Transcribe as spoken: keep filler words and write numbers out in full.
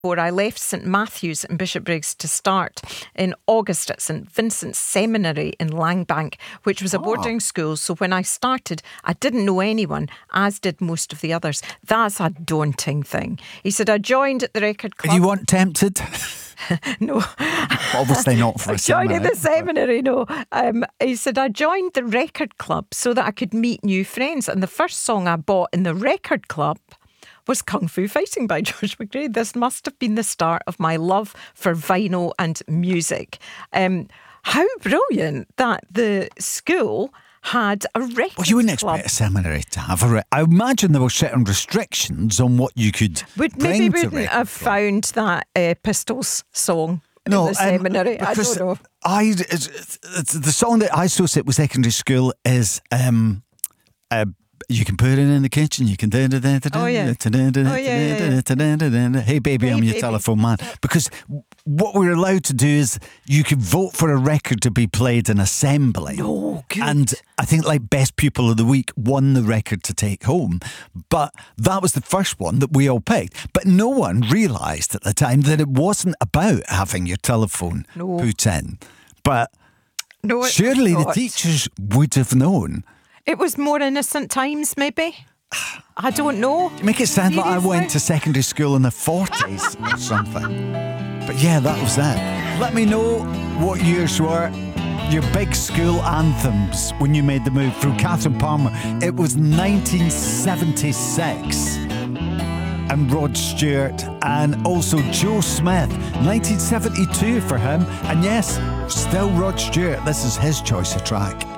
Before I left St Matthew's in Bishopbriggs to start in August at St Vincent's Seminary in Langbank, which was a Oh. boarding school. So when I started, I didn't know anyone, as did most of the others. That's a daunting thing. He said, I joined at the record club. You weren't tempted? No. Obviously not for a Joining seminary. the seminary, no. Um, he said, I joined the record club so that I could meet new friends. And the first song I bought in the record club was Kung Fu Fighting by George McRae. This must have been the start of my love for vinyl and music. Um, how brilliant that the school had a record Well, you wouldn't club. expect a seminary to have a... Re- I imagine there were certain restrictions on what you could Would, bring maybe to wouldn't record have club. found that uh, Pistols song in No, the um, seminary. I because don't know. I, it's, it's, the song that I associate with secondary school is um, uh, You Can Put It in the Kitchen, You Can... Oh, yeah. Oh, yeah, yeah, Hey baby, Hey, I'm your baby. telephone man. Because what we're allowed to do is you could vote for a record to be played in assembly. Oh, good. And I think like Best Pupil of the Week won the record to take home. But that was the first one that we all picked. But no one realised at the time that it wasn't about having your telephone No. put in. But No, it's surely the not. teachers would have known. It was more innocent times, maybe. I don't know. You make it sound like I Seriously? went to secondary school in the forties or something. But yeah, that was that. Let me know what yours were. Your big school anthems when you made the move through Catherine Palmer. It was nineteen seventy-six. And Rod Stewart, and also Joe Smith, nineteen seventy-two for him. And yes, still Rod Stewart. This is his choice of track.